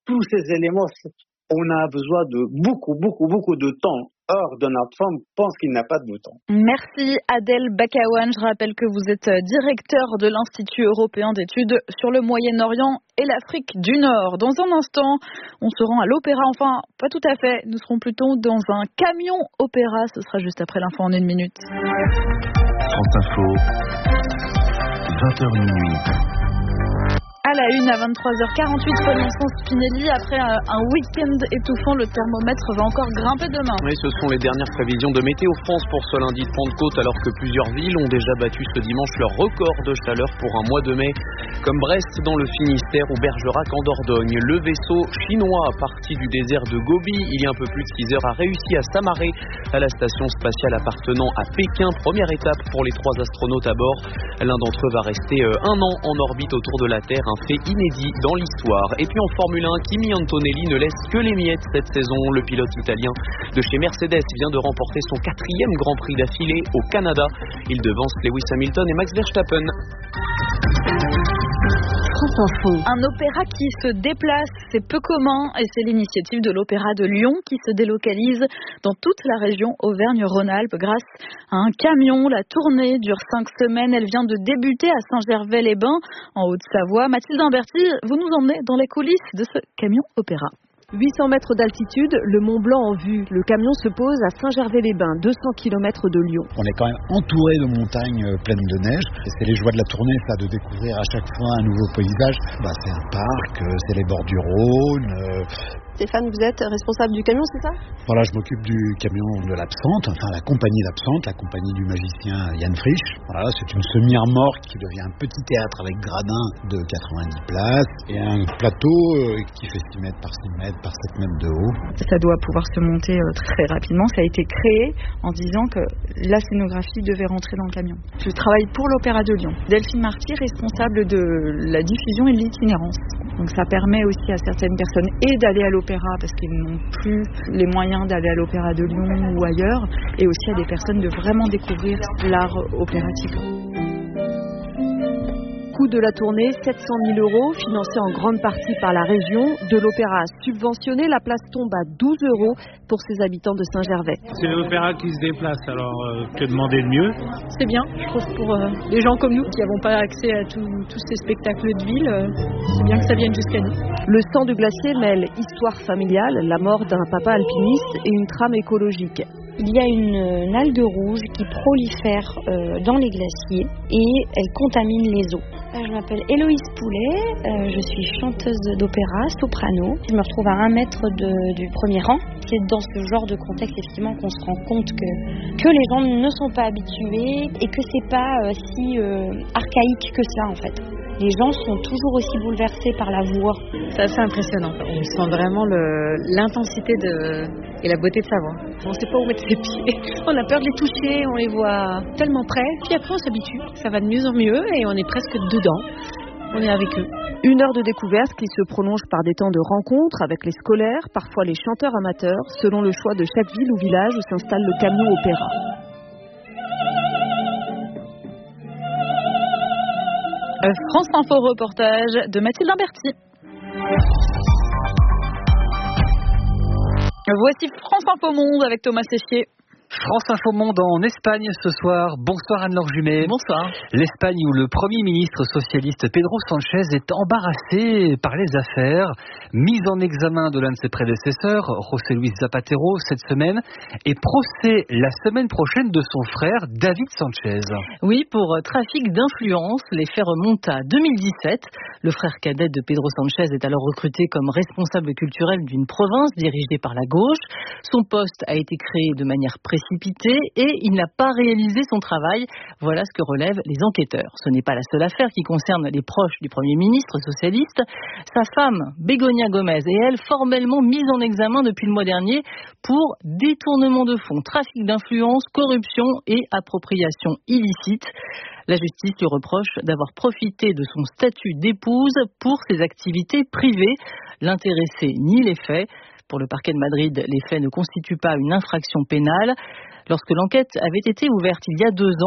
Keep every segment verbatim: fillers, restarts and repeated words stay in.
tous ces éléments, on a besoin de beaucoup, beaucoup, beaucoup de temps. Or, Donald Trump pense qu'il n'a pas de temps. Merci Adel Bakawan. Je rappelle que vous êtes directeur de l'Institut européen d'études sur le Moyen-Orient et l'Afrique du Nord. Dans un instant, on se rend à l'opéra. Enfin, pas tout à fait. Nous serons plutôt dans un camion opéra. Ce sera juste après l'info en une minute. France Info, vingt heures minuit. À la une, à vingt-trois heures quarante-huit, Paul-Vincent Spinelli, après un, un week-end étouffant, le thermomètre va encore grimper demain. Oui, ce sont les dernières prévisions de Météo France pour ce lundi de Pentecôte, alors que plusieurs villes ont déjà battu ce dimanche leur record de chaleur pour un mois de mai, comme Brest dans le Finistère ou Bergerac en Dordogne. Le vaisseau chinois parti du désert de Gobi il y a un peu plus de six heures a réussi à s'amarrer à la station spatiale appartenant à Pékin. Première étape pour les trois astronautes à bord. L'un d'entre eux va rester un an en orbite autour de la Terre, un fait inédit dans l'histoire. Et puis en Formule un, Kimi Antonelli ne laisse que les miettes cette saison. Le pilote italien de chez Mercedes vient de remporter son quatrième Grand Prix d'affilée au Canada. Il devance Lewis Hamilton et Max Verstappen. Un opéra qui se déplace, c'est peu commun et c'est l'initiative de l'Opéra de Lyon qui se délocalise dans toute la région Auvergne-Rhône-Alpes grâce à un camion. La tournée dure cinq semaines. Elle vient de débuter à Saint-Gervais-les-Bains en Haute-Savoie. Mathilde Imberti, vous nous emmenez dans les coulisses de ce camion opéra. huit cents mètres d'altitude, le Mont Blanc en vue. Le camion se pose à Saint-Gervais-les-Bains, deux cents kilomètres de Lyon. On est quand même entouré de montagnes pleines de neige. Et c'est les joies de la tournée, ça, de découvrir à chaque fois un nouveau paysage. Bah, c'est un parc, c'est les bords du Rhône. Euh... Stéphane, vous êtes responsable du camion, c'est ça? Voilà, je m'occupe du camion de l'Absente, enfin la compagnie d'Absente, la compagnie du magicien Yann Frisch. Voilà, c'est une semi-remorque qui devient un petit théâtre avec gradin de quatre-vingt-dix places et un plateau qui fait six mètres par six mètres par sept mètres de haut. Ça doit pouvoir se monter très rapidement. Ça a été créé en disant que la scénographie devait rentrer dans le camion. Je travaille pour l'Opéra de Lyon. Delphine Marty, responsable de la diffusion et de l'itinérance. Donc ça permet aussi à certaines personnes et d'aller à l'opéra parce qu'ils n'ont plus les moyens d'aller à l'Opéra de Lyon ou ailleurs, et aussi à des personnes de vraiment découvrir l'art opératique. Coût de la tournée, sept cent mille euros, financé en grande partie par la région. De l'opéra subventionné, la place tombe à douze euros pour ses habitants de Saint-Gervais. C'est l'opéra qui se déplace, alors euh, que demander de mieux? C'est bien, je trouve, pour euh, les gens comme nous qui n'avons pas accès à tout, tous ces spectacles de ville, euh, c'est bien que ça vienne jusqu'à nous. Le sang du glacier mêle histoire familiale, la mort d'un papa alpiniste et une trame écologique. Il y a une, une algue rouge qui prolifère euh, dans les glaciers et elle contamine les eaux. Je m'appelle Héloïse Poulet, euh, je suis chanteuse d'opéra, soprano. Je me retrouve à un mètre de, du premier rang. C'est dans ce genre de contexte effectivement qu'on se rend compte que, que les gens ne sont pas habitués et que c'est pas euh, si euh, archaïque que ça en fait. Les gens sont toujours aussi bouleversés par la voix. C'est assez impressionnant. On sent vraiment le, l'intensité de, et la beauté de sa voix. On ne sait pas où mettre ses pieds. On a peur de les toucher, on les voit tellement près. Puis après on s'habitue. Ça va de mieux en mieux et on est presque dedans. On est avec eux. Une heure de découverte qui se prolonge par des temps de rencontres avec les scolaires, parfois les chanteurs amateurs, selon le choix de chaque ville ou village où s'installe le camion opéra. France Info reportage de Mathilde Imberti. Voici France Info Monde avec Thomas Séchier. France Info Monde en Espagne ce soir. Bonsoir Anne-Laure Jumet. Bonsoir. L'Espagne où le Premier ministre socialiste Pedro Sánchez est embarrassé par les affaires. Mise en examen de l'un de ses prédécesseurs, José Luis Zapatero, cette semaine, et procès la semaine prochaine de son frère David Sánchez. Oui, pour trafic d'influence, les faits remontent à deux mille dix-sept. Le frère cadet de Pedro Sánchez est alors recruté comme responsable culturel d'une province dirigée par la gauche. Son poste a été créé de manière précise et il n'a pas réalisé son travail. Voilà ce que relèvent les enquêteurs. Ce n'est pas la seule affaire qui concerne les proches du Premier ministre socialiste. Sa femme, Begoña Gómez, est elle formellement mise en examen depuis le mois dernier pour détournement de fonds, trafic d'influence, corruption et appropriation illicite. La justice lui reproche d'avoir profité de son statut d'épouse pour ses activités privées. L'intéressé nie les faits. Pour le parquet de Madrid, les faits ne constituent pas une infraction pénale. Lorsque l'enquête avait été ouverte il y a deux ans,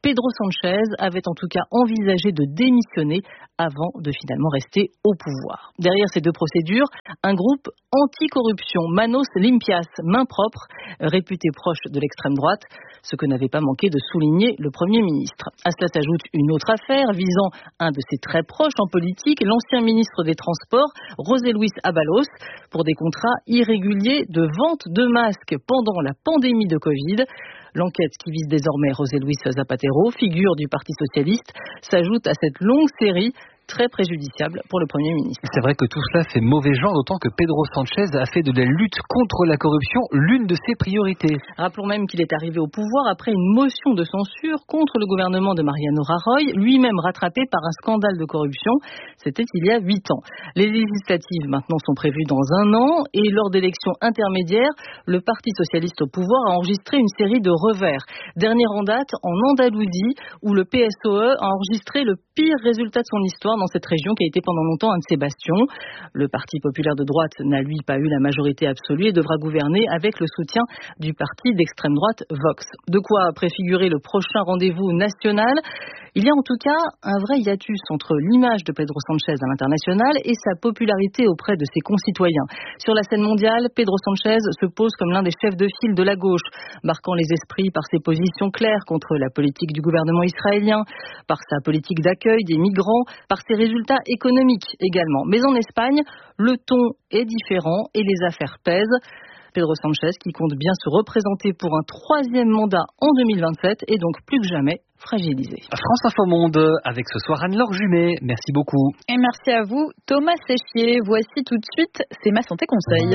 Pedro Sanchez avait en tout cas envisagé de démissionner avant de finalement rester au pouvoir. Derrière ces deux procédures, un groupe anticorruption, Manos Limpias, main propre, réputé proche de l'extrême droite, ce que n'avait pas manqué de souligner le Premier ministre. À cela s'ajoute une autre affaire visant un de ses très proches en politique, l'ancien ministre des Transports, José Luis Ábalos, pour des contrats irréguliers de vente de masques pendant la pandémie de Covid. L'enquête qui vise désormais José Luis Zapatero, figure du Parti socialiste, s'ajoute à cette longue série très préjudiciable pour le Premier ministre. C'est vrai que tout cela fait mauvais genre, d'autant que Pedro Sanchez a fait de la lutte contre la corruption l'une de ses priorités. Rappelons même qu'il est arrivé au pouvoir après une motion de censure contre le gouvernement de Mariano Rajoy, lui-même rattrapé par un scandale de corruption. C'était il y a huit ans. Les législatives maintenant sont prévues dans un an et lors d'élections intermédiaires, le Parti socialiste au pouvoir a enregistré une série de revers. Dernière en date, en Andalousie, où le P S O E a enregistré le pire résultat de son histoire dans cette région qui a été pendant longtemps un de ses bastions. Le Parti populaire de droite n'a lui pas eu la majorité absolue et devra gouverner avec le soutien du parti d'extrême droite Vox. De quoi préfigurer le prochain rendez-vous national. Il y a en tout cas un vrai hiatus entre l'image de Pedro Sanchez à l'international et sa popularité auprès de ses concitoyens. Sur la scène mondiale, Pedro Sanchez se pose comme l'un des chefs de file de la gauche, marquant les esprits par ses positions claires contre la politique du gouvernement israélien, par sa politique d'accueil des migrants, par ses résultats économiques également. Mais en Espagne, le ton est différent et les affaires pèsent. Pedro Sanchez, qui compte bien se représenter pour un troisième mandat en deux mille vingt-sept, est donc plus que jamais fragilisé. France Info Monde, avec ce soir Anne-Laure Jumet. Merci beaucoup. Et merci à vous, Thomas Séchier. Voici tout de suite, c'est ma santé conseil.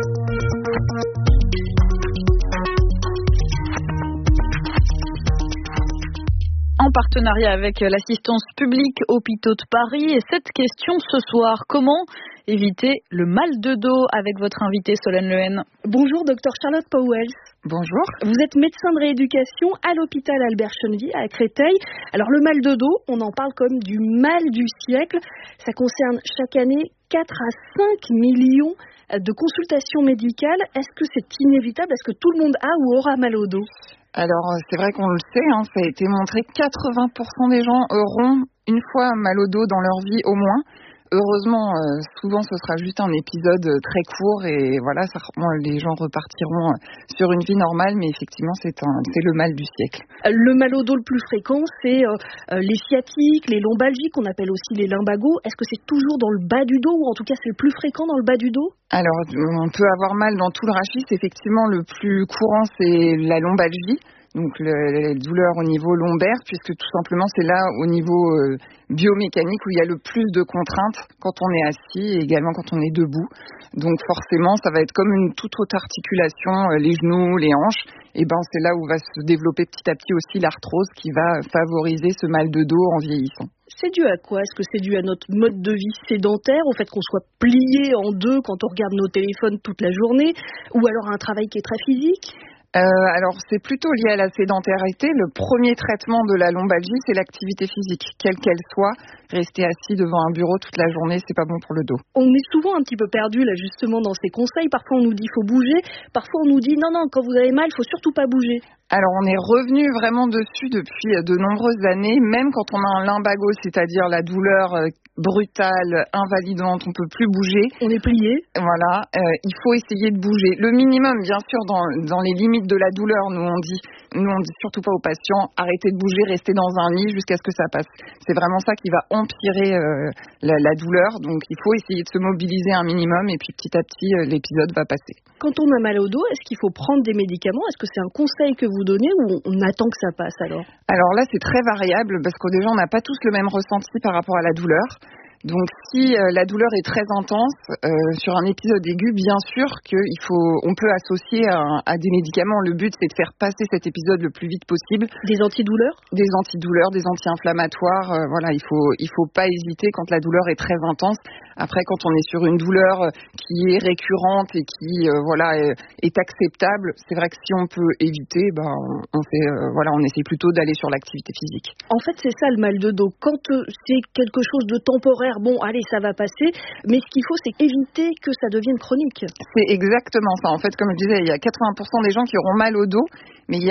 En partenariat avec l'assistance publique Hôpitaux de Paris. Et cette question ce soir, comment éviter le mal de dos avec votre invitée Solène Lehen? Bonjour, docteur Charlotte Powell. Bonjour. Vous êtes médecin de rééducation à l'hôpital Albert Chenevier à Créteil. Alors le mal de dos, on en parle comme du mal du siècle. Ça concerne chaque année quatre à cinq millions de consultations médicales. Est-ce que c'est inévitable? Est-ce que tout le monde a ou aura mal au dos? Alors, c'est vrai qu'on le sait, hein, ça a été montré, quatre-vingts pour cent des gens auront une fois mal au dos dans leur vie au moins. Heureusement, euh, souvent ce sera juste un épisode très court et voilà, ça, bon, les gens repartiront sur une vie normale, mais effectivement c'est, un, c'est le mal du siècle. Le mal au dos le plus fréquent, c'est euh, les sciatiques, les lombalgies, qu'on appelle aussi les lumbagos. Est-ce que c'est toujours dans le bas du dos, ou en tout cas c'est le plus fréquent dans le bas du dos? Alors, on peut avoir mal dans tout le rachis. Effectivement, le plus courant c'est la lombalgie. Donc le, les douleurs au niveau lombaire, puisque tout simplement c'est là au niveau euh, biomécanique où il y a le plus de contraintes quand on est assis et également quand on est debout. Donc forcément ça va être comme une toute autre articulation, euh, les genoux, les hanches, et ben c'est là où va se développer petit à petit aussi l'arthrose qui va favoriser ce mal de dos en vieillissant. C'est dû à quoi? Est-ce que c'est dû à notre mode de vie sédentaire, au fait qu'on soit plié en deux quand on regarde nos téléphones toute la journée, ou alors à un travail qui est très physique? Euh, alors c'est plutôt lié à la sédentarité. Le premier traitement de la lombalgie, c'est l'activité physique, quelle qu'elle soit. Rester assis devant un bureau toute la journée, c'est pas bon pour le dos. On est souvent un petit peu perdu là justement dans ces conseils. Parfois on nous dit faut bouger, parfois on nous dit non non, quand vous avez mal, il faut surtout pas bouger. Alors on est revenu vraiment dessus depuis de nombreuses années, même quand on a un lumbago, c'est-à-dire la douleur brutale, invalidante, on peut plus bouger. On est plié. Voilà, euh, il faut essayer de bouger. Le minimum, bien sûr, dans, dans les limites de la douleur, nous on dit, nous on dit surtout pas aux patients, arrêtez de bouger, restez dans un lit jusqu'à ce que ça passe. C'est vraiment ça qui va empirer euh, la, la douleur, donc il faut essayer de se mobiliser un minimum et puis petit à petit euh, l'épisode va passer. Quand on a mal au dos, est-ce qu'il faut prendre des médicaments? Est-ce que c'est un conseil que vous donnez ou on attend que ça passe alors? Alors là c'est très variable parce que déjà on n'a pas tous le même ressenti par rapport à la douleur. Donc si euh, la douleur est très intense euh, sur un épisode aigu, bien sûr qu'il faut, on peut associer à, à des médicaments. Le but c'est de faire passer cet épisode le plus vite possible. Des antidouleurs? Des antidouleurs, des anti-inflammatoires. Euh, voilà, il faut, il faut pas hésiter quand la douleur est très intense. Après, quand on est sur une douleur qui est récurrente et qui euh, voilà est, est acceptable, c'est vrai que si on peut éviter, ben on fait euh, voilà, on essaie plutôt d'aller sur l'activité physique. En fait, c'est ça le mal de dos. Quand euh, c'est quelque chose de temporaire, bon, allez, ça va passer. Mais ce qu'il faut, c'est éviter que ça devienne chronique. C'est exactement ça. En fait, comme je disais, il y a quatre-vingts pour cent des gens qui auront mal au dos, mais il y a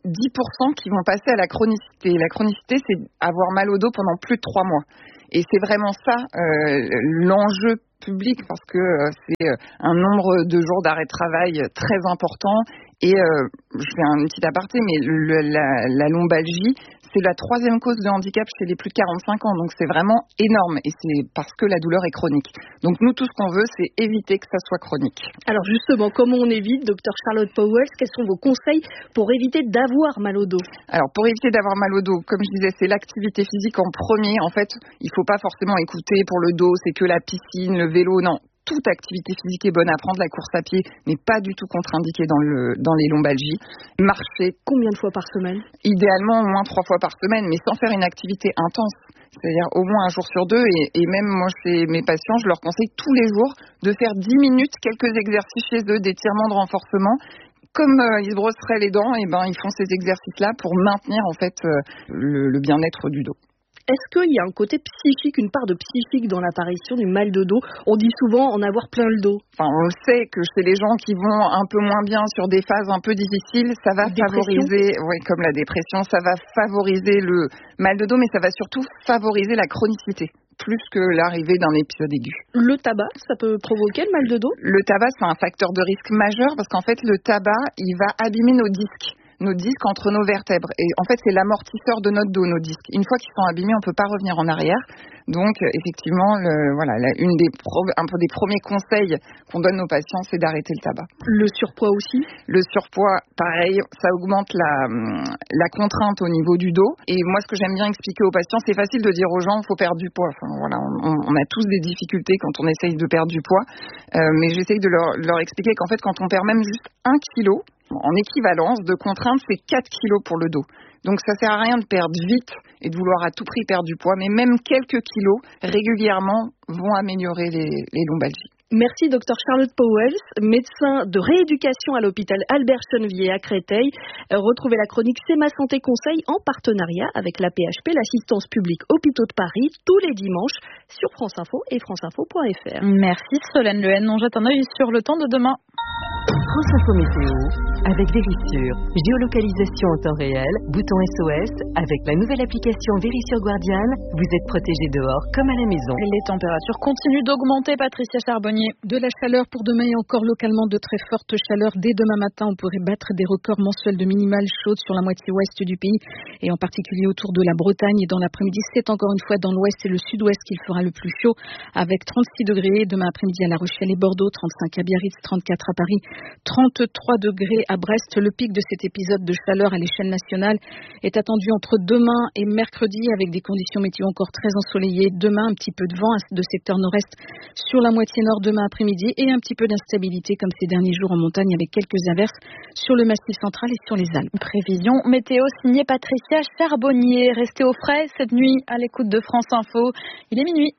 dix pour cent qui vont passer à la chronicité. La chronicité, c'est avoir mal au dos pendant plus de trois mois. Et c'est vraiment ça euh, l'enjeu public, parce que euh, c'est un nombre de jours d'arrêt de travail très important. Et euh, je fais un petit aparté, mais le, la, la lombalgie, c'est la troisième cause de handicap chez les plus de quarante-cinq ans. Donc c'est vraiment énorme, et c'est parce que la douleur est chronique. Donc nous, tout ce qu'on veut, c'est éviter que ça soit chronique. Alors justement, comment on évite, docteur Charlotte Powell? Quels sont vos conseils pour éviter d'avoir mal au dos? Alors pour éviter d'avoir mal au dos, comme je disais, c'est l'activité physique en premier. En fait, il ne faut pas forcément écouter pour le dos, c'est que la piscine, le vélo, non. Toute activité physique est bonne à prendre. La course à pied n'est pas du tout contre-indiquée dans, le, dans les lombalgies. Marcher. Combien de fois par semaine? Idéalement, au moins trois fois par semaine, mais sans faire une activité intense. C'est-à-dire au moins un jour sur deux. Et, et même moi, chez mes patients, je leur conseille tous les jours de faire dix minutes, quelques exercices chez eux, d'étirement, de renforcement. Comme euh, ils se brosseraient les dents, et ben, ils font ces exercices-là pour maintenir en fait euh, le, le bien-être du dos. Est-ce qu'il y a un côté psychique, une part de psychique dans l'apparition du mal de dos? On dit souvent en avoir plein le dos. Enfin, on sait que chez les gens qui vont un peu moins bien sur des phases un peu difficiles, ça va favoriser, oui, comme la dépression, ça va favoriser le mal de dos, mais ça va surtout favoriser la chronicité, plus que l'arrivée d'un épisode aigu. Le tabac, ça peut provoquer le mal de dos? Le tabac, c'est un facteur de risque majeur, parce qu'en fait, le tabac, il va abîmer nos disques. nos disques entre nos vertèbres. Et en fait, c'est l'amortisseur de notre dos, nos disques. Une fois qu'ils sont abîmés, on ne peut pas revenir en arrière. Donc, effectivement, le, voilà, la, une des pro, un peu des premiers conseils qu'on donne aux patients, c'est d'arrêter le tabac. Le surpoids aussi? Le surpoids, pareil, ça augmente la, la contrainte au niveau du dos. Et moi, ce que j'aime bien expliquer aux patients, c'est facile de dire aux gens, il faut perdre du poids. Enfin, voilà, on, on a tous des difficultés quand on essaye de perdre du poids. Euh, mais j'essaye de leur, leur expliquer qu'en fait, quand on perd même juste un kilo, en équivalence de contrainte, c'est quatre kilos pour le dos. Donc ça sert à rien de perdre vite et de vouloir à tout prix perdre du poids, mais même quelques kilos régulièrement vont améliorer les, les lombalgies. Merci docteur Charlotte Powell, médecin de rééducation à l'hôpital Albert Chenevier à Créteil. Retrouvez la chronique C'est ma santé conseil en partenariat avec l'A P H P, l'assistance publique Hôpitaux de Paris, tous les dimanches sur France Info et franceinfo point f r. Merci Solène Lehen. On jette un œil sur le temps de demain. France Info Météo avec Vérissure. Géolocalisation en temps réel, bouton S O S. Avec la nouvelle application Vérissure Guardian, vous êtes protégé dehors comme à la maison. Les températures continuent d'augmenter, Patricia Charbonnier. De la chaleur pour demain et encore localement de très fortes chaleurs. Dès demain matin, on pourrait battre des records mensuels de minimales chaudes sur la moitié ouest du pays et en particulier autour de la Bretagne. Et dans l'après-midi, c'est encore une fois dans l'ouest et le sud-ouest qu'il fera le plus chaud avec trente-six degrés demain après-midi à La Rochelle et Bordeaux, trente-cinq à Biarritz, trente-quatre à Paris, trente-trois degrés à Brest. Le pic de cet épisode de chaleur à l'échelle nationale est attendu entre demain et mercredi avec des conditions météo encore très ensoleillées. Demain, un petit peu de vent de secteur nord-est sur la moitié nord demain après-midi et un petit peu d'instabilité comme ces derniers jours en montagne avec quelques averses sur le massif central et sur les Alpes. Prévision météo signée Patricia Charbonnier. Restez au frais cette nuit à l'écoute de France Info. Il est minuit.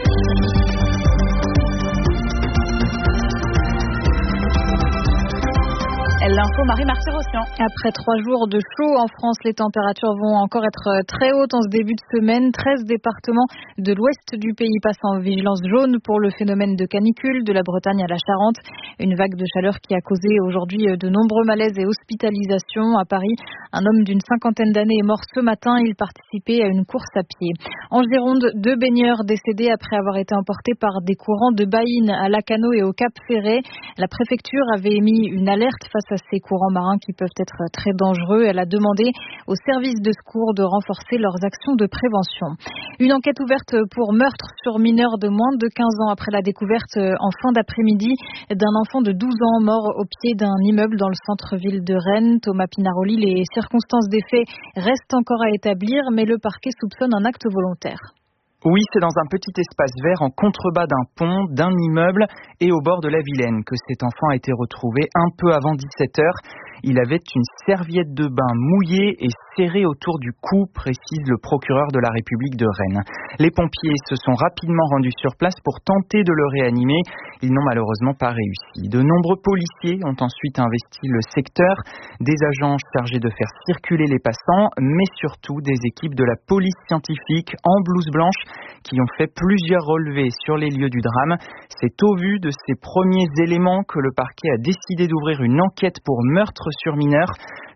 L'info Marie-Marty-Rossian. Après trois jours de chaud en France, les températures vont encore être très hautes en ce début de semaine. treize départements de l'ouest du pays passent en vigilance jaune pour le phénomène de canicule, de la Bretagne à la Charente. Une vague de chaleur qui a causé aujourd'hui de nombreux malaises et hospitalisations. À Paris, un homme d'une cinquantaine d'années est mort ce matin. Il participait à une course à pied. En Gironde, deux baigneurs décédés après avoir été emportés par des courants de baïnes à Lacanau et au Cap Ferret. La préfecture avait émis une alerte face à ces courants marins qui peuvent être très dangereux. Elle a demandé aux services de secours de renforcer leurs actions de prévention. Une enquête ouverte pour meurtre sur mineur de moins de quinze ans après la découverte en fin d'après-midi d'un enfant de douze ans mort au pied d'un immeuble dans le centre-ville de Rennes. Thomas Pinaroli, les circonstances des faits restent encore à établir, mais le parquet soupçonne un acte volontaire. Oui, c'est dans un petit espace vert en contrebas d'un pont, d'un immeuble et au bord de la Vilaine que cet enfant a été retrouvé un peu avant dix-sept heures. Il avait une serviette de bain mouillée et serrée autour du cou, précise le procureur de la République de Rennes. Les pompiers se sont rapidement rendus sur place pour tenter de le réanimer. Ils n'ont malheureusement pas réussi. De nombreux policiers ont ensuite investi le secteur, des agents chargés de faire circuler les passants, mais surtout des équipes de la police scientifique en blouse blanche qui ont fait plusieurs relevés sur les lieux du drame. C'est au vu de ces premiers éléments que le parquet a décidé d'ouvrir une enquête pour meurtre sur mineur.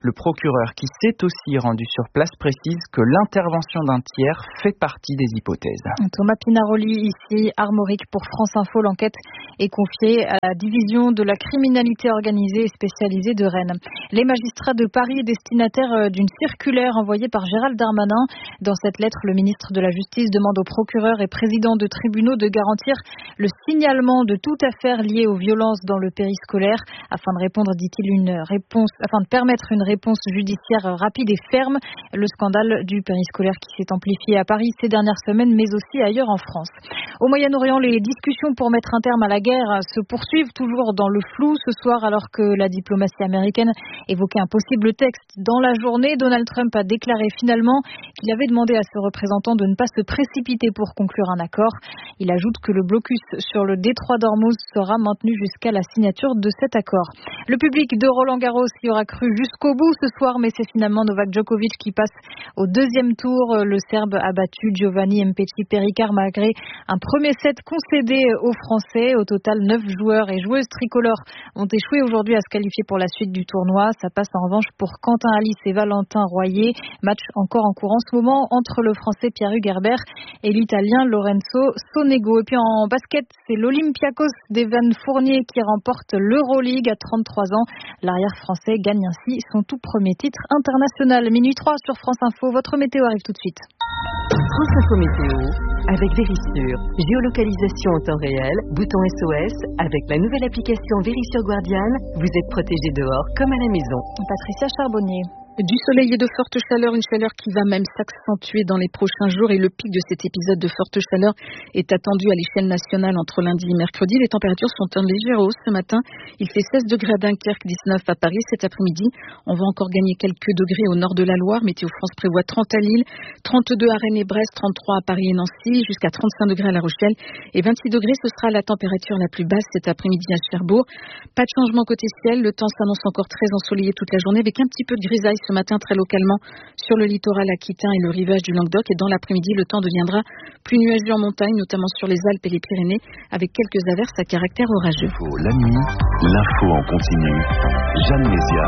Le procureur qui s'est aussi rendu sur place précise que l'intervention d'un tiers fait partie des hypothèses. Thomas Pinaroli, ici, Armorique pour France Info. L'enquête est confiée à la division de la criminalité organisée et spécialisée de Rennes. Les magistrats de Paris, destinataires d'une circulaire envoyée par Gérald Darmanin. Dans cette lettre, le ministre de la Justice demande aux procureurs et présidents de tribunaux de garantir le signalement de toute affaire liée aux violences dans le périscolaire afin de répondre, dit-il, une réponse, afin de permettre une réponse judiciaire rapide et ferme. Le scandale du périscolaire qui s'est amplifié à Paris ces dernières semaines, mais aussi ailleurs en France. Au Moyen-Orient, les discussions pour mettre un terme à la guerre se poursuivent toujours dans le flou ce soir, alors que la diplomatie américaine évoquait un possible texte dans la journée. Donald Trump a déclaré finalement qu'il avait demandé à ses représentants de ne pas se précipiter pour conclure un accord. Il ajoute que le blocus sur le détroit d'Ormuz sera maintenu jusqu'à la signature de cet accord. Le public de Roland-Garros y aura cru jusqu'au bout ce soir, mais c'est finalement Novak Djokovic qui passe au deuxième tour. Le Serbe a battu Giovanni Mpeti Pericard malgré un premier set concédé aux Français. Au total, neuf joueurs et joueuses tricolores ont échoué aujourd'hui à se qualifier pour la suite du tournoi. Ça passe en revanche pour Quentin Alice et Valentin Royer. Match encore en cours en ce moment entre le Français Pierre-Hugues Herbert et l'Italien Lorenzo Sonego. Et puis en basket, c'est l'Olympiakos d'Evan Fournier qui remporte l'Euroleague à trente-trois ans. L'arrière français gagne ainsi son tout premier titre international. Minuit trois sur France Info, votre météo arrive tout de suite. France Info Météo avec Vérissure. Géolocalisation en temps réel, bouton S O S. Avec la nouvelle application Vérissure Guardian, vous êtes protégé dehors comme à la maison. Patricia Charbonnier. Du soleil et de forte chaleur, une chaleur qui va même s'accentuer dans les prochains jours, et le pic de cet épisode de forte chaleur est attendu à l'échelle nationale entre lundi et mercredi. Les températures sont en légère hausse ce matin. Il fait seize degrés à Dunkerque, dix-neuf à Paris. Cet après-midi, on va encore gagner quelques degrés au nord de la Loire. Météo France prévoit trente à Lille, trente-deux à Rennes et Brest, trente-trois à Paris et Nancy, jusqu'à trente-cinq degrés à La Rochelle et vingt-six degrés. Ce sera la température la plus basse cet après-midi à Cherbourg. Pas de changement côté ciel. Le temps s'annonce encore très ensoleillé toute la journée avec un petit peu de grisaille ce matin très localement sur le littoral aquitain et le rivage du Languedoc. Et dans l'après-midi, le temps deviendra plus nuageux en montagne, notamment sur les Alpes et les Pyrénées, avec quelques averses à caractère orageux. La nuit, l'info en continu. Jeanne Mézia.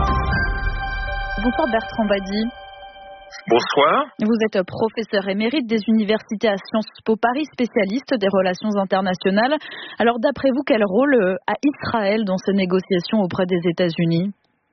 Bonsoir Bertrand Badi. Bonsoir. Vous êtes professeur émérite des universités à Sciences Po Paris, spécialiste des relations internationales. Alors d'après vous, quel rôle a Israël dans ces négociations auprès des États-Unis ?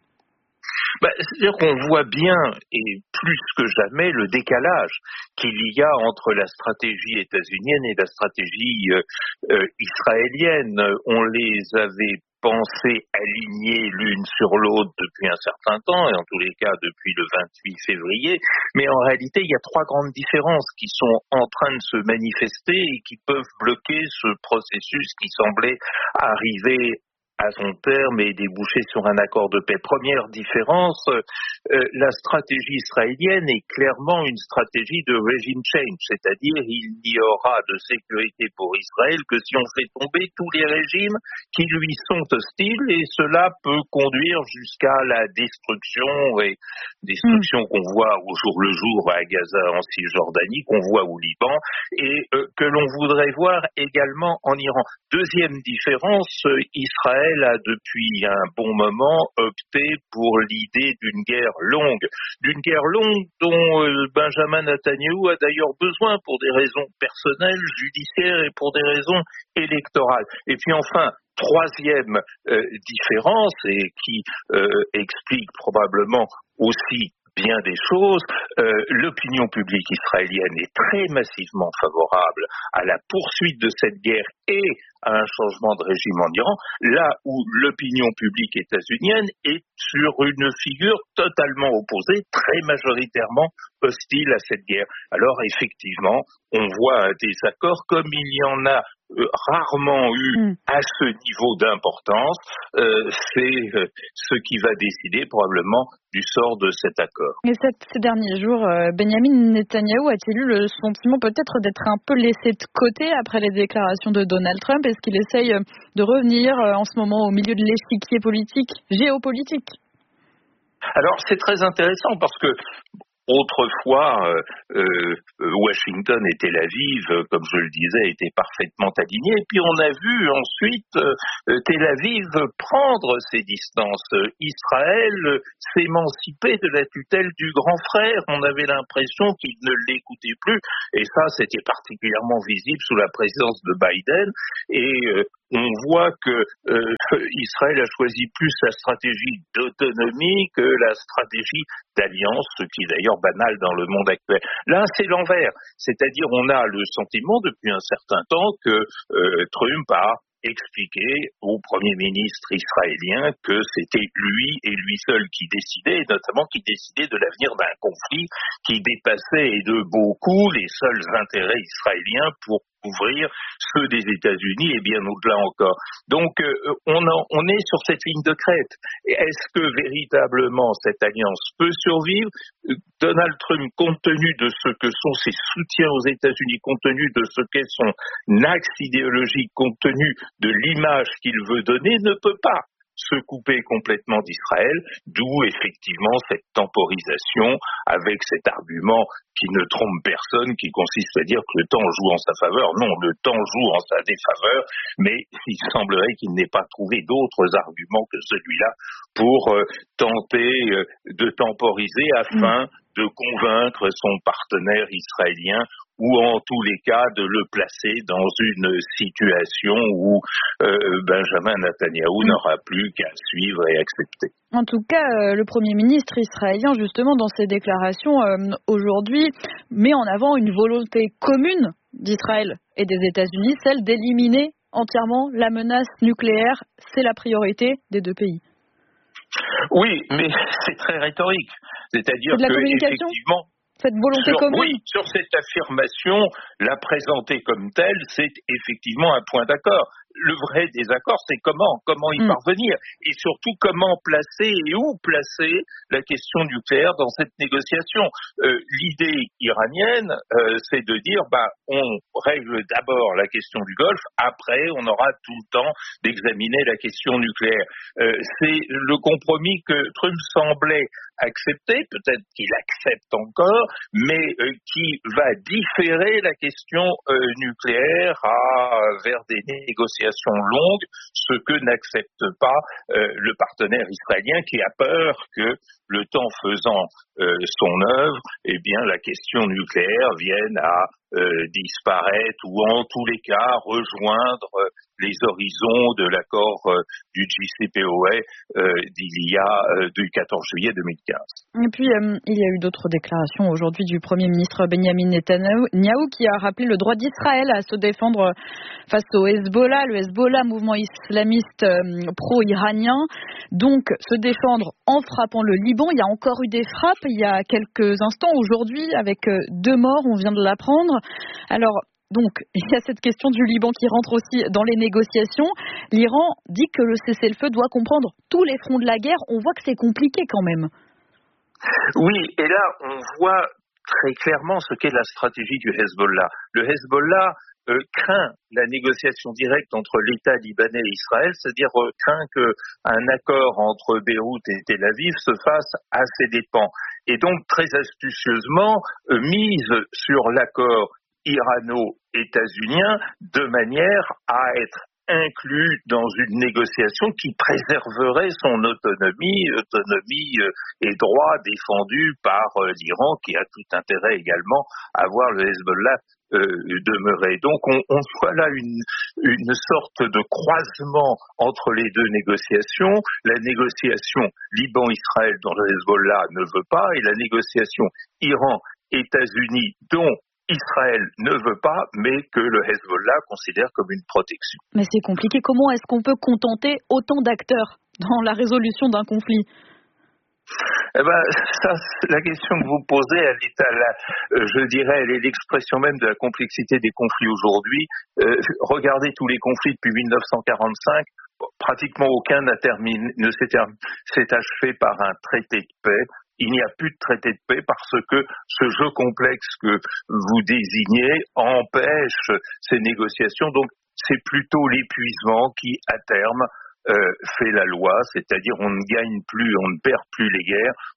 Bah, c'est-à-dire qu'on voit bien, et plus que jamais, le décalage qu'il y a entre la stratégie états-unienne et la stratégie euh, euh, israélienne. On les avait pensées alignées l'une sur l'autre depuis un certain temps, et en tous les cas depuis le vingt-huit février, mais en réalité il y a trois grandes différences qui sont en train de se manifester et qui peuvent bloquer ce processus qui semblait arriver à son terme et déboucher sur un accord de paix. Première différence, euh, la stratégie israélienne est clairement une stratégie de regime change, c'est-à-dire il n'y aura de sécurité pour Israël que si on fait tomber tous les régimes qui lui sont hostiles, et cela peut conduire jusqu'à la destruction, et destruction qu'on voit au jour le jour à Gaza, en Cisjordanie, qu'on voit au Liban, et euh, que l'on voudrait voir également en Iran. Deuxième différence, euh, Israël a depuis un bon moment opté pour l'idée d'une guerre longue, d'une guerre longue dont euh, Benjamin Netanyahou a d'ailleurs besoin pour des raisons personnelles, judiciaires et pour des raisons électorales. Et puis enfin, troisième euh, différence, et qui euh, explique probablement aussi bien des choses, euh, l'opinion publique israélienne est très massivement favorable à la poursuite de cette guerre et à un changement de régime en Iran, là où l'opinion publique états-unienne est sur une figure totalement opposée, très majoritairement hostile à cette guerre. Alors effectivement, on voit un désaccord comme il y en a euh, rarement eu mm. à ce niveau d'importance. Euh, c'est euh, ce qui va décider probablement du sort de cet accord. Mais cette, ces derniers jours, euh, Benjamin Netanyahou a-t-il eu le sentiment peut-être d'être un peu laissé de côté après les déclarations de Donald Trump? Est-ce qu'il essaye de revenir euh, en ce moment au milieu de l'échiquier politique, géopolitique? Alors c'est très intéressant parce que Autrefois, euh, euh, Washington et Tel Aviv, euh, comme je le disais, étaient parfaitement alignés. Et puis on a vu ensuite euh, Tel Aviv prendre ses distances. Israël euh, s'émanciper de la tutelle du grand frère. On avait l'impression qu'il ne l'écoutait plus. Et ça, c'était particulièrement visible sous la présidence de Biden. Et euh, on voit que euh, Israël a choisi plus la stratégie d'autonomie que la stratégie d'alliance, ce qui est d'ailleurs banal dans le monde actuel. Là, c'est l'envers. C'est-à-dire, on a le sentiment depuis un certain temps que euh, Trump a expliqué au Premier ministre israélien que c'était lui et lui seul qui décidait, et notamment qui décidait de l'avenir d'un conflit qui dépassait et de beaucoup les seuls intérêts israéliens pour couvrir ceux des États-Unis et bien au-delà encore. Donc euh, on, en, on est sur cette ligne de crête. Et est-ce que véritablement cette alliance peut survivre? Donald Trump, compte tenu de ce que sont ses soutiens aux États-Unis, compte tenu de ce qu'est son axe idéologique, compte tenu de l'image qu'il veut donner, ne peut pas se couper complètement d'Israël, d'où effectivement cette temporisation avec cet argument qui ne trompe personne, qui consiste à dire que le temps joue en sa faveur. Non, le temps joue en sa défaveur, mais il semblerait qu'il n'ait pas trouvé d'autres arguments que celui-là pour euh, tenter euh, de temporiser afin de convaincre son partenaire israélien ou en tous les cas de le placer dans une situation où euh, Benjamin Netanyahou n'aura plus qu'à suivre et accepter. En tout cas, euh, le Premier ministre israélien, justement, dans ses déclarations euh, aujourd'hui, met en avant une volonté commune d'Israël et des États-Unis, celle d'éliminer entièrement la menace nucléaire. C'est la priorité des deux pays. Oui, mais c'est très rhétorique. C'est-à-dire c'est de la que, communication effectivement, cette volonté sur, commune. Oui, sur cette affirmation, la présenter comme telle, c'est effectivement un point d'accord. Le vrai désaccord, c'est comment, comment y mmh. parvenir, et surtout comment placer et où placer la question nucléaire dans cette négociation. Euh, l'idée iranienne, euh, c'est de dire, bah, on règle d'abord la question du Golfe, après on aura tout le temps d'examiner la question nucléaire. Euh, c'est le compromis que Trump semblait accepter, peut-être qu'il accepte encore, mais euh, qui va différer la question euh, nucléaire à, vers des négociations longues, ce que n'accepte pas euh, le partenaire israélien qui a peur que, le temps faisant euh, son œuvre, eh bien la question nucléaire vienne à euh, disparaître ou en tous les cas rejoindre euh, les horizons de l'accord euh, du J C P O A euh, d'il y a euh, du quatorze juillet deux mille quinze. Et puis euh, il y a eu d'autres déclarations aujourd'hui du Premier ministre Benjamin Netanyahou qui a rappelé le droit d'Israël à se défendre face au Hezbollah, le Hezbollah, mouvement islamiste euh, pro-iranien, donc se défendre en frappant le Liban. Il y a encore eu des frappes il y a quelques instants aujourd'hui avec euh, deux morts, on vient de l'apprendre. Alors donc, il y a cette question du Liban qui rentre aussi dans les négociations. L'Iran dit que le cessez-le-feu doit comprendre tous les fronts de la guerre. On voit que c'est compliqué quand même. Oui, et là, on voit très clairement ce qu'est la stratégie du Hezbollah. Le Hezbollah euh, craint la négociation directe entre l'État libanais et Israël, c'est-à-dire euh, craint qu'un accord entre Beyrouth et Tel Aviv se fasse à ses dépens. Et donc, très astucieusement, euh, mise sur l'accord irano-états-unien de manière à être inclus dans une négociation qui préserverait son autonomie, autonomie et droit défendus par l'Iran qui a tout intérêt également à voir le Hezbollah euh, demeurer. Donc on, on voit là une, une sorte de croisement entre les deux négociations, la négociation Liban-Israël dont le Hezbollah ne veut pas et la négociation Iran-États-Unis dont Israël ne veut pas, mais que le Hezbollah considère comme une protection. Mais c'est compliqué. Comment est-ce qu'on peut contenter autant d'acteurs dans la résolution d'un conflit ? Eh ben, ça, la question que vous posez, elle est à la, euh, je dirais, elle est l'expression même de la complexité des conflits aujourd'hui. Euh, regardez tous les conflits depuis mille neuf cent quarante-cinq, pratiquement aucun n'a terminé, ne s'est, terminé, s'est achevé par un traité de paix. Il n'y a plus de traité de paix parce que ce jeu complexe que vous désignez empêche ces négociations. Donc, c'est plutôt l'épuisement qui, à terme, euh, fait la loi, c'est-à-dire on ne gagne plus, on ne perd plus les guerres,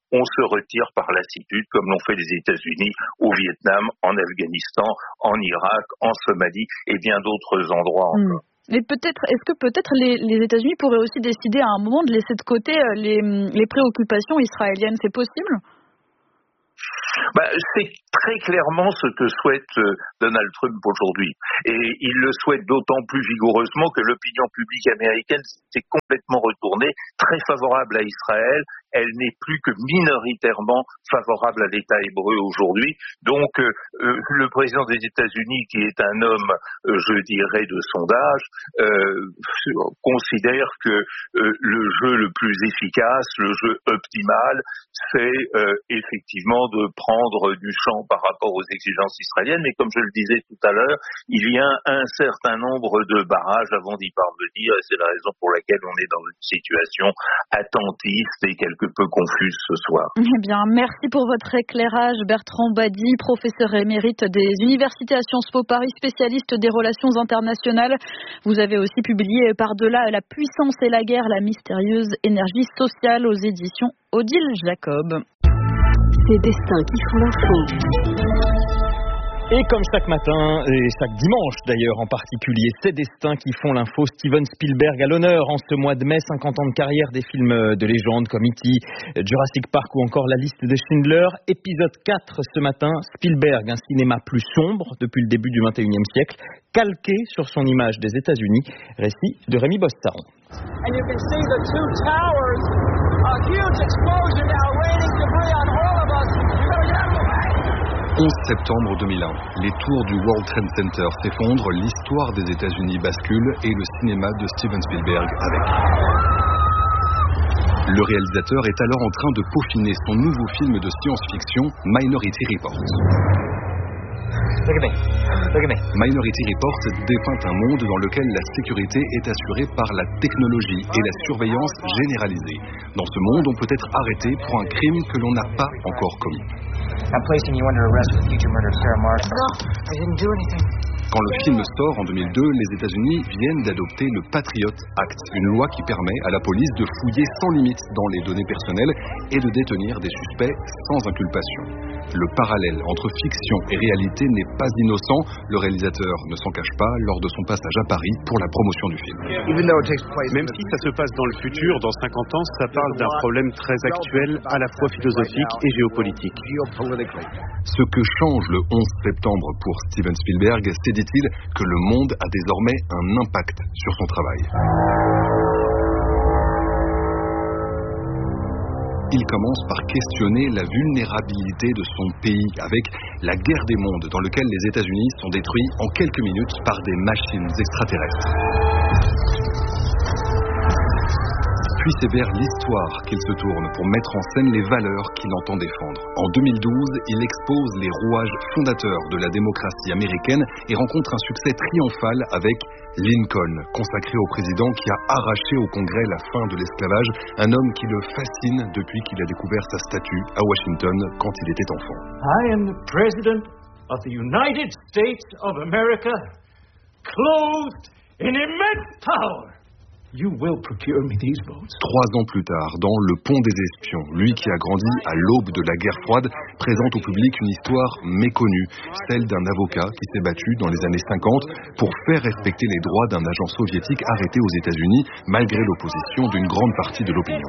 on se retire par lassitude, comme l'ont fait les États-Unis au Vietnam, en Afghanistan, en Irak, en Somalie et bien d'autres endroits encore. Mmh. Et peut-être, est-ce que peut-être les, les États-Unis pourraient aussi décider à un moment de laisser de côté les, les préoccupations israéliennes? C'est possible? Bah, c'est très clairement ce que souhaite euh, Donald Trump aujourd'hui. Et il le souhaite d'autant plus vigoureusement que l'opinion publique américaine s'est complètement retournée, très favorable à Israël. Elle n'est plus que minoritairement favorable à l'État hébreu aujourd'hui. Donc, euh, euh, le président des États-Unis, qui est un homme, euh, je dirais, de sondage, euh, considère que euh, le jeu le plus efficace, le jeu optimal, c'est euh, effectivement de prendre du champ par rapport aux exigences israéliennes. Mais comme je le disais tout à l'heure, il y a un certain nombre de barrages avant d'y parvenir. Et c'est la raison pour laquelle on est dans une situation attentiste et quelque peu confuse ce soir. Eh bien, merci pour votre éclairage, Bertrand Badi, professeur émérite des universités à Sciences Po Paris, spécialiste des relations internationales. Vous avez aussi publié Par-delà la puissance et la guerre, la mystérieuse énergie sociale aux éditions Odile Jacob. Ces destins qui font l'info. Et comme chaque matin, et chaque dimanche d'ailleurs en particulier, ces destins qui font l'info, Steven Spielberg à l'honneur en ce mois de mai, cinquante ans de carrière, des films de légende comme E T, Jurassic Park ou encore La liste de Schindler. Épisode quatre ce matin, Spielberg, un cinéma plus sombre depuis le début du vingt et unième siècle, calqué sur son image des États-Unis. Récit de Rémi Bostaron. And you can see the two towers, a huge explosion now raining debris on all of us. You're gonna get away. onze septembre deux mille un, les tours du World Trade Center s'effondrent, l'histoire des États-Unis bascule et le cinéma de Steven Spielberg avec. Le réalisateur est alors en train de peaufiner son nouveau film de science-fiction, Minority Report. Look at me. Look at me. Minority Report dépeint un monde dans lequel la sécurité est assurée par la technologie et la surveillance généralisée. Dans ce monde, on peut être arrêté pour un crime que l'on n'a pas encore commis. I'm placing you under arrest for future murder of Sarah Martin. No, I didn't do anything. Quand le film sort en deux mille deux, les États-Unis viennent d'adopter le Patriot Act, une loi qui permet à la police de fouiller sans limite dans les données personnelles et de détenir des suspects sans inculpation. Le parallèle entre fiction et réalité n'est pas innocent. Le réalisateur ne s'en cache pas lors de son passage à Paris pour la promotion du film. Même si ça se passe dans le futur, dans cinquante ans, ça parle d'un problème très actuel, à la fois philosophique et géopolitique. Ce que change le onze septembre pour Steven Spielberg, c'est, dit-il, que le monde a désormais un impact sur son travail. Il commence par questionner la vulnérabilité de son pays avec la guerre des mondes dans laquelle les États-Unis sont détruits en quelques minutes par des machines extraterrestres. Puis c'est vers l'histoire qu'il se tourne pour mettre en scène les valeurs qu'il entend défendre. En deux mille douze, il expose les rouages fondateurs de la démocratie américaine et rencontre un succès triomphal avec Lincoln, consacré au président qui a arraché au Congrès la fin de l'esclavage, un homme qui le fascine depuis qu'il a découvert sa statue à Washington quand il était enfant. I am the President of the United States of America, clothed in immense power. You will procure me these votes. Trois ans plus tard, dans Le Pont des Espions, lui qui a grandi à l'aube de la guerre froide, présente au public une histoire méconnue, celle d'un avocat qui s'est battu dans les années cinquante pour faire respecter les droits d'un agent soviétique arrêté aux États-Unis, malgré l'opposition d'une grande partie de l'opinion.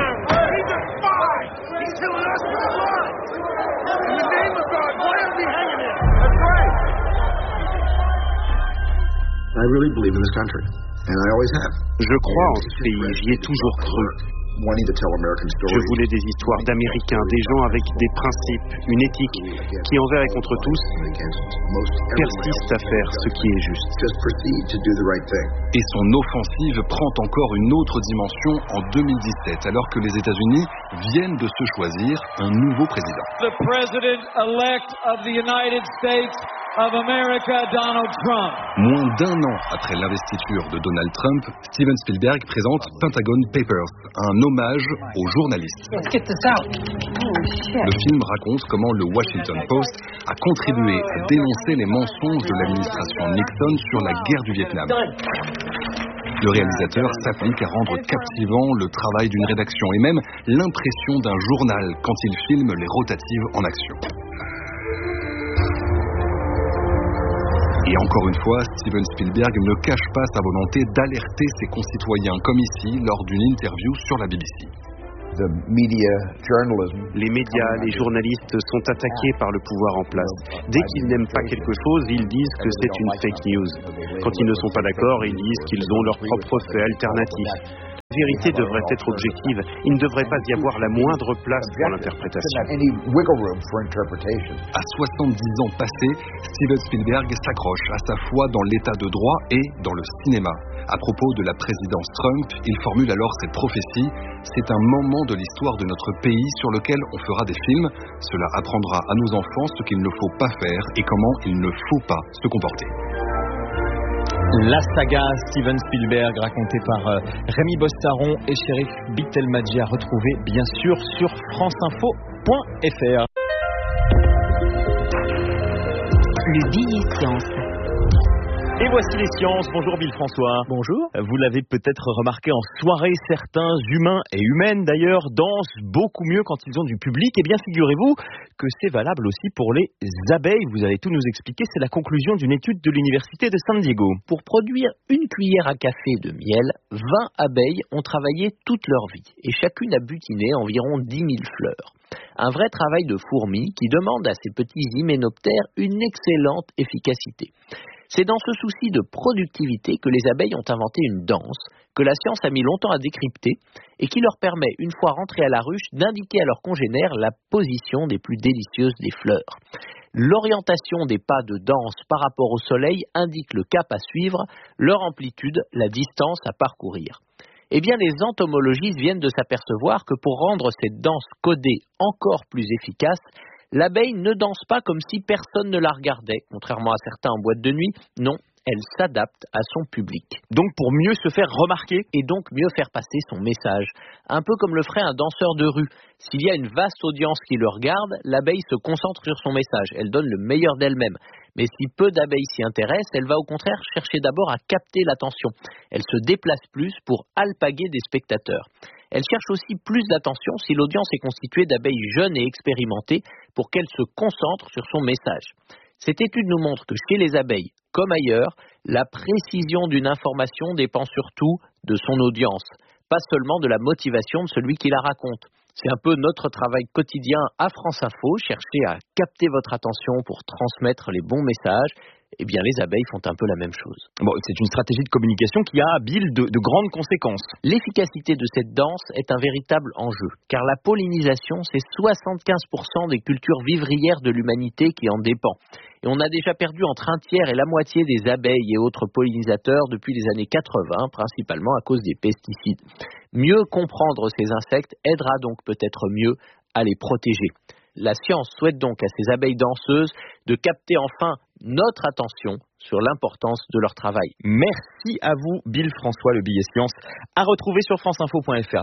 I really believe in this country. Je crois en ce pays, j'y ai toujours cru. Je voulais des histoires d'Américains, des gens avec des principes, une éthique, qui envers et contre tous persistent à faire ce qui est juste. Et son offensive prend encore une autre dimension en deux mille dix-sept, alors que les États-Unis viennent de se choisir un nouveau président. The President-elect of the United States of America, Donald Trump. Moins d'un an après l'investiture de Donald Trump, Steven Spielberg présente Pentagon Papers, un hommage aux journalistes. Let's get this out. Le film raconte comment le Washington Post a contribué à dénoncer les mensonges de l'administration Nixon sur la guerre du Vietnam. Le réalisateur s'applique à rendre captivant le travail d'une rédaction et même l'impression d'un journal quand il filme les rotatives en action. Et encore une fois, Steven Spielberg ne cache pas sa volonté d'alerter ses concitoyens, comme ici lors d'une interview sur la B B C. Les médias, les journalistes sont attaqués par le pouvoir en place. Dès qu'ils n'aiment pas quelque chose, ils disent que c'est une fake news. Quand ils ne sont pas d'accord, ils disent qu'ils ont leur propre fait alternatif. La vérité devrait être objective. Il ne devrait pas y avoir la moindre place pour l'interprétation. À soixante-dix ans passés, Steven Spielberg s'accroche à sa foi dans l'état de droit et dans le cinéma. À propos de la présidence Trump, il formule alors cette prophétie: c'est un moment de l'histoire de notre pays sur lequel on fera des films. Cela apprendra à nos enfants ce qu'il ne faut pas faire et comment il ne faut pas se comporter. La saga Steven Spielberg racontée par euh, Rémi Bostaron et Chérif Bitelmadji à retrouver bien sûr sur franceinfo point f r. Le billet science. Et voici les sciences. Bonjour Bill François. Bonjour. Vous l'avez peut-être remarqué en soirée, certains humains et humaines d'ailleurs dansent beaucoup mieux quand ils ont du public. Eh bien figurez-vous que c'est valable aussi pour les abeilles. Vous allez tout nous expliquer. C'est la conclusion d'une étude de l'université de San Diego. Pour produire une cuillère à café de miel, vingt abeilles ont travaillé toute leur vie et chacune a butiné environ dix mille fleurs. Un vrai travail de fourmi qui demande à ces petits hyménoptères une excellente efficacité. C'est dans ce souci de productivité que les abeilles ont inventé une danse que la science a mis longtemps à décrypter et qui leur permet, une fois rentrées à la ruche, d'indiquer à leurs congénères la position des plus délicieuses des fleurs. L'orientation des pas de danse par rapport au soleil indique le cap à suivre, leur amplitude, la distance à parcourir. Eh bien, les entomologistes viennent de s'apercevoir que pour rendre cette danse codée encore plus efficace, l'abeille ne danse pas comme si personne ne la regardait, contrairement à certains en boîte de nuit. Non, elle s'adapte à son public. Donc pour mieux se faire remarquer et donc mieux faire passer son message. Un peu comme le ferait un danseur de rue. S'il y a une vaste audience qui le regarde, l'abeille se concentre sur son message. Elle donne le meilleur d'elle-même. Mais si peu d'abeilles s'y intéressent, elle va au contraire chercher d'abord à capter l'attention. Elle se déplace plus pour alpaguer des spectateurs. Elle cherche aussi plus d'attention si l'audience est constituée d'abeilles jeunes et expérimentées pour qu'elle se concentre sur son message. Cette étude nous montre que chez les abeilles, comme ailleurs, la précision d'une information dépend surtout de son audience, pas seulement de la motivation de celui qui la raconte. C'est un peu notre travail quotidien à France Info, chercher à capter votre attention pour transmettre les bons messages. Eh bien, les abeilles font un peu la même chose. Bon, c'est une stratégie de communication qui a, Bill, de, de grandes conséquences. L'efficacité de cette danse est un véritable enjeu, car la pollinisation, c'est soixante-quinze pour cent des cultures vivrières de l'humanité qui en dépend. Et on a déjà perdu entre un tiers et la moitié des abeilles et autres pollinisateurs depuis les années quatre-vingts, principalement à cause des pesticides. Mieux comprendre ces insectes aidera donc peut-être mieux à les protéger. La science souhaite donc à ces abeilles danseuses de capter enfin notre attention sur l'importance de leur travail. Merci à vous, Bill François, le billet science, à retrouver sur franceinfo point f r.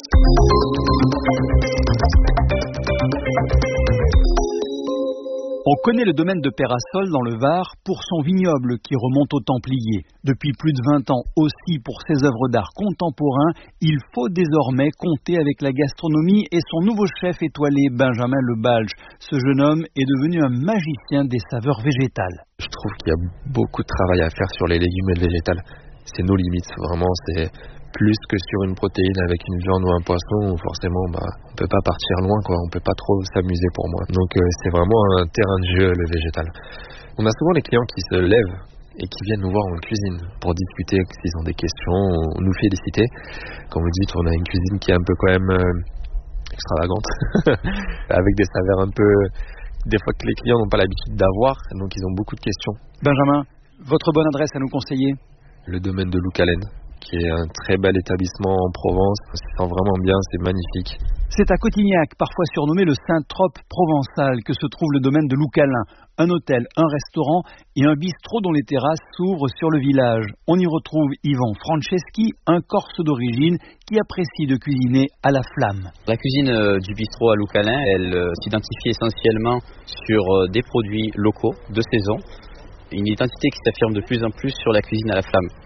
On connaît le domaine de Peyrassol dans le Var pour son vignoble qui remonte aux Templiers. Depuis plus de vingt ans aussi pour ses œuvres d'art contemporains, il faut désormais compter avec la gastronomie et son nouveau chef étoilé Benjamin Lebalge. Ce jeune homme est devenu un magicien des saveurs végétales. Je trouve qu'il y a beaucoup de travail à faire sur les légumes et le végétal. C'est nos limites, vraiment, c'est plus que sur une protéine avec une viande ou un poisson, où forcément bah, on peut pas partir loin, quoi. On peut pas trop s'amuser pour moi. Donc euh, c'est vraiment un terrain de jeu, le végétal. On a souvent les clients qui se lèvent et qui viennent nous voir en cuisine pour discuter s'ils ont des questions, ou nous féliciter. Comme vous dites, on a une cuisine qui est un peu quand même euh, extravagante, avec des saveurs un peu, des fois que les clients n'ont pas l'habitude d'avoir, donc ils ont beaucoup de questions. Benjamin, votre bonne adresse à nous conseiller? Le domaine de Loucalen, qui est un très bel établissement en Provence. On s'y sent vraiment bien, c'est magnifique. C'est à Cotignac, parfois surnommé le Saint-Trope provençal, que se trouve le domaine de Loucalin. Un hôtel, un restaurant et un bistrot dont les terrasses s'ouvrent sur le village. On y retrouve Yvan Franceschi, un Corse d'origine qui apprécie de cuisiner à la flamme. La cuisine euh, du bistrot à Loucalin, elle euh, s'identifie essentiellement sur euh, des produits locaux, de saison. Une identité qui s'affirme de plus en plus sur la cuisine à la flamme.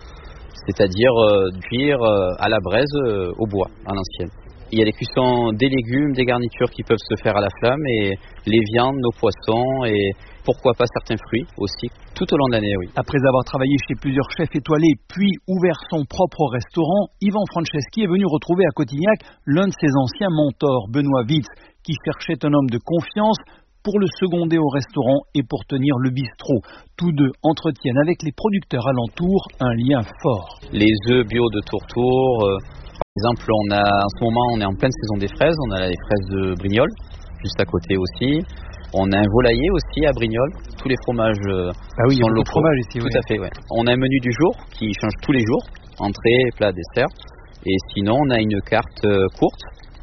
c'est-à-dire euh, cuire euh, à la braise euh, au bois, à l'ancienne. Il y a les cuissons des légumes, des garnitures qui peuvent se faire à la flamme, et les viandes, nos poissons, et pourquoi pas certains fruits aussi, tout au long de l'année, oui. Après avoir travaillé chez plusieurs chefs étoilés, puis ouvert son propre restaurant, Ivan Franceschi est venu retrouver à Cotignac l'un de ses anciens mentors, Benoît Witz, qui cherchait un homme de confiance pour le seconder au restaurant et pour tenir le bistrot. Tous deux entretiennent avec les producteurs alentours un lien fort. Les œufs bio de Tourtour, euh, par exemple, on a, en ce moment, on est en pleine saison des fraises. On a les fraises de Brignoles, juste à côté aussi. On a un volailler aussi à Brignoles. Tous les fromages euh, ah oui, sont locaux. Fromage ici, Tout oui. à fait, ouais. On a un menu du jour qui change tous les jours, entrée, plat, dessert. Et sinon, on a une carte euh, courte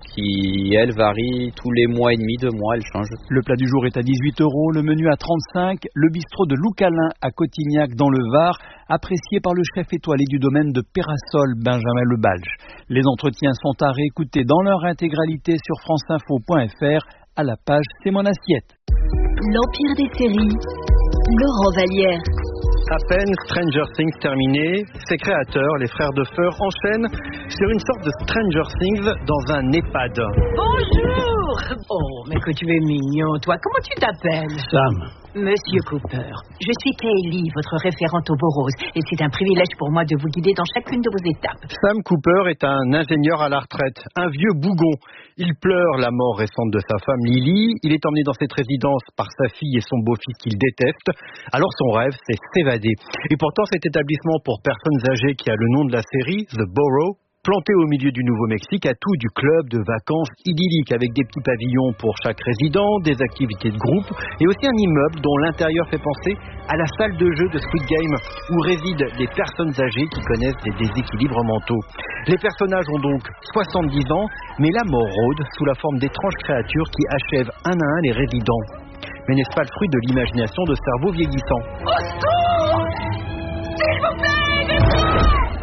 qui, elle, varie tous les mois et demi, deux mois, elle change. Le plat du jour est à dix-huit euros, le menu à trente-cinq. Le bistrot de Loucalin à Cotignac dans le Var, apprécié par le chef étoilé du domaine de Pérasol, Benjamin Lebalge. Les entretiens sont à réécouter dans leur intégralité sur franceinfo point f r à la page C'est mon assiette. L'Empire des séries, Laurent Vallière. À peine Stranger Things terminé, ses créateurs, les frères Duffer, enchaînent sur une sorte de Stranger Things dans un EHPAD. Bonjour! Oh, mais que tu es mignon, toi. Comment tu t'appelles? Sam. Monsieur Cooper, je suis Kaylee, votre référente au Boros, et c'est un privilège pour moi de vous guider dans chacune de vos étapes. Sam Cooper est un ingénieur à la retraite, un vieux bougon. Il pleure la mort récente de sa femme Lily. Il est emmené dans cette résidence par sa fille et son beau-fils qu'il déteste. Alors son rêve, c'est s'évader. Et pourtant, cet établissement pour personnes âgées qui a le nom de la série, The Borough, planté au milieu du Nouveau-Mexique, a tout du club de vacances idyllique avec des petits pavillons pour chaque résident, des activités de groupe et aussi un immeuble dont l'intérieur fait penser à la salle de jeu de Squid Game où résident des personnes âgées qui connaissent des déséquilibres mentaux. Les personnages ont donc soixante-dix ans, mais la mort rôde sous la forme d'étranges créatures qui achèvent un à un les résidents. Mais n'est-ce pas le fruit de l'imagination de cerveaux vieillissants? Au secours! S'il vous plaît!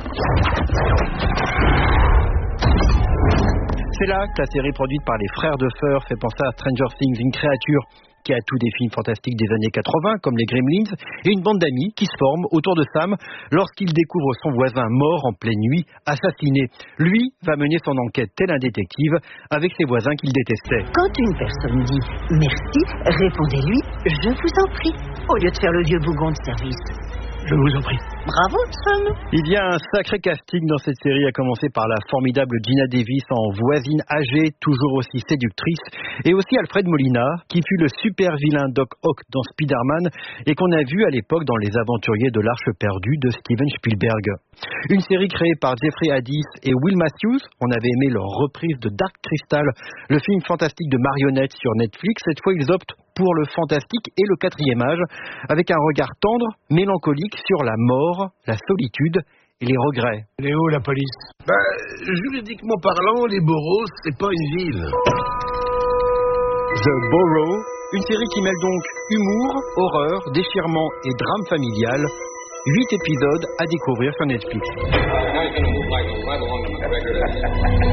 C'est là que la série produite par les frères Duffer fait penser à Stranger Things, une créature qui a tous des films fantastiques des années quatre-vingts, comme les Gremlins, et une bande d'amis qui se forment autour de Sam lorsqu'il découvre son voisin mort en pleine nuit, assassiné. Lui va mener son enquête tel un détective avec ses voisins qu'il détestait. Quand une personne dit « merci », répondez-lui « je vous en prie », au lieu de faire le vieux bougon de service. Je vous en prie. Bravo, Sam. Il y a un sacré casting dans cette série, à commencer par la formidable Gina Davis en voisine âgée, toujours aussi séductrice, et aussi Alfred Molina, qui fut le super vilain Doc Ock dans Spider-Man et qu'on a vu à l'époque dans Les Aventuriers de l'Arche perdue de Steven Spielberg. Une série créée par Jeffrey Addis et Will Matthews. On avait aimé leur reprise de Dark Crystal, le film fantastique de marionnettes sur Netflix. Cette fois, ils optent pour le fantastique et le quatrième âge, avec un regard tendre, mélancolique sur la mort, la solitude et les regrets. Léo, la police. Bah, juridiquement parlant, les Boros, c'est pas une ville. The Borough, une série qui mêle donc humour, horreur, déchirement et drame familial. Huit épisodes à découvrir sur Netflix.